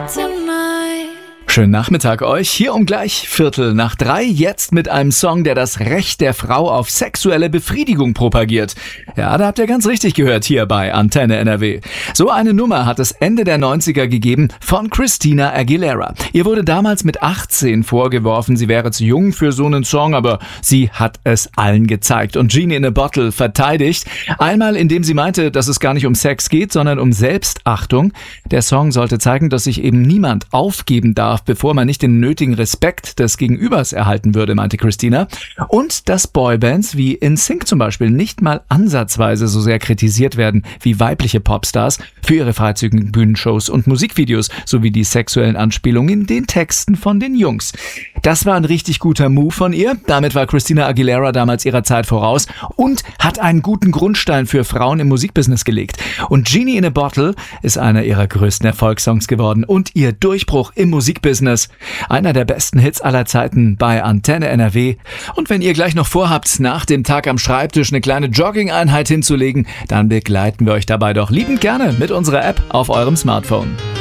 tonight. Schönen Nachmittag euch, hier um gleich 2:45, jetzt mit einem Song, der das Recht der Frau auf sexuelle Befriedigung propagiert. Ja, da habt ihr ganz richtig gehört, hier bei Antenne NRW. So eine Nummer hat es Ende der 90er gegeben von Christina Aguilera. Ihr wurde damals mit 18 vorgeworfen, sie wäre zu jung für so einen Song, aber sie hat es allen gezeigt und Genie in a Bottle verteidigt. Einmal, indem sie meinte, dass es gar nicht um Sex geht, sondern um Selbstachtung. Der Song sollte zeigen, dass sich eben niemand aufgeben darf, bevor man nicht den nötigen Respekt des Gegenübers erhalten würde, meinte Christina. Und dass Boybands wie NSYNC zum Beispiel nicht mal ansatzweise so sehr kritisiert werden wie weibliche Popstars für ihre freizügigen Bühnenshows und Musikvideos sowie die sexuellen Anspielungen in den Texten von den Jungs. Das war ein richtig guter Move von ihr. Damit war Christina Aguilera damals ihrer Zeit voraus und hat einen guten Grundstein für Frauen im Musikbusiness gelegt. Und Genie in a Bottle ist einer ihrer größten Erfolgssongs geworden und ihr Durchbruch im Musikbusiness. Einer der besten Hits aller Zeiten bei Antenne NRW. Und wenn ihr gleich noch vorhabt, nach dem Tag am Schreibtisch eine kleine Jogging-Einheit hinzulegen, dann begleiten wir euch dabei doch liebend gerne mit unserer App auf eurem Smartphone.